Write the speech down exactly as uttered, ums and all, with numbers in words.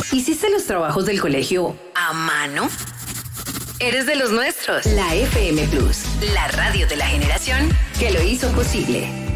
¿Hiciste los trabajos del colegio a mano? Eres de los nuestros. La F M Plus, la radio de la generación que lo hizo posible.